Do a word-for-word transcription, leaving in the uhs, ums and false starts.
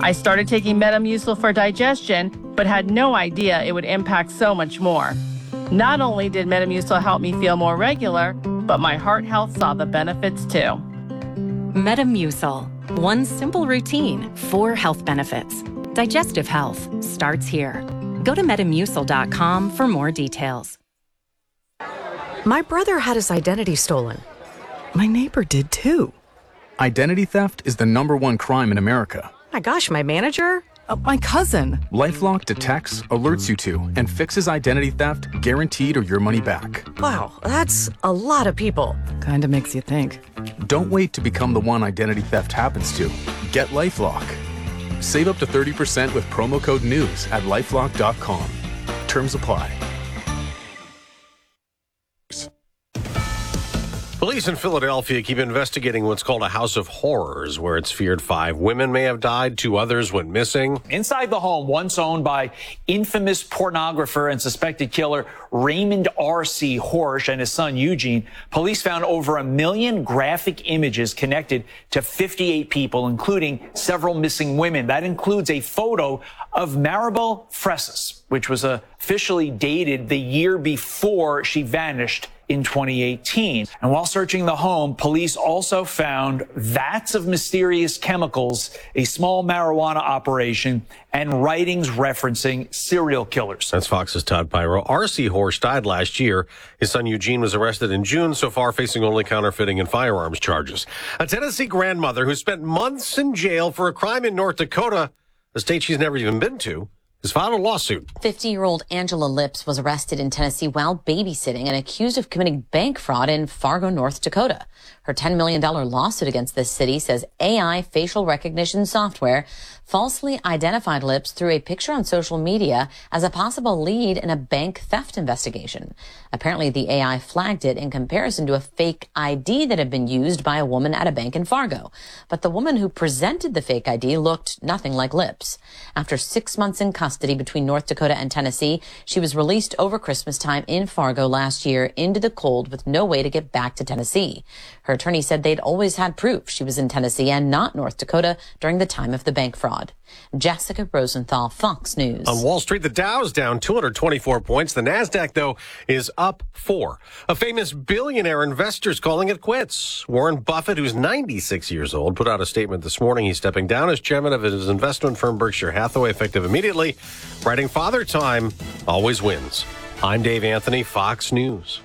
I started taking Metamucil for digestion, but had no idea it would impact so much more. Not only did Metamucil help me feel more regular, but my heart health saw the benefits too. Metamucil. One simple routine, four health benefits. Digestive health starts here. Go to metamucil dot com for more details. My brother had his identity stolen. My neighbor did too. Identity theft is the number one crime in America. My gosh, my manager? Uh, my cousin. LifeLock detects, alerts you to, and fixes identity theft guaranteed or your money back. Wow, that's a lot of people. Kinda makes you think. Don't wait to become the one identity theft happens to. Get LifeLock. Save up to thirty percent with promo code NEWS at lifelock dot com. Terms apply. Police in Philadelphia keep investigating what's called a house of horrors, where it's feared five women may have died, two others went missing. Inside the home once owned by infamous pornographer and suspected killer Raymond R C. Horsch and his son Eugene, police found over a million graphic images connected to fifty-eight people, including several missing women. That includes a photo of Maribel Fresas, which was officially dated the year before she vanished in twenty eighteen. And while searching the home, police also found vats of mysterious chemicals, a small marijuana operation, and writings referencing serial killers. That's Fox's Todd Pyro. R C. Horsch died last year. His son Eugene was arrested in June, so far facing only counterfeiting and firearms charges. A Tennessee grandmother who spent months in jail for a crime in North Dakota, a state she's never even been to, has filed a lawsuit. fifty-year-old Angela Lips was arrested in Tennessee while babysitting and accused of committing bank fraud in Fargo, North Dakota. Her ten million dollars lawsuit against this city says A I facial recognition software falsely identified Lips through a picture on social media as a possible lead in a bank theft investigation. Apparently, the A I flagged it in comparison to a fake I D that had been used by a woman at a bank in Fargo. But the woman who presented the fake I D looked nothing like Lips. After six months in custody between North Dakota and Tennessee, she was released over Christmas time in Fargo last year into the cold with no way to get back to Tennessee. Her attorney said they'd always had proof she was in Tennessee and not North Dakota during the time of the bank fraud. Jessica Rosenthal, Fox News. On Wall Street, the Dow's down two hundred twenty-four points. The Nasdaq, though, is up four. A famous billionaire investor's calling it quits. Warren Buffett, who's ninety-six years old, put out a statement this morning. He's stepping down as chairman of his investment firm, Berkshire Hathaway, effective immediately, writing, "Father Time always wins." I'm Dave Anthony, Fox News.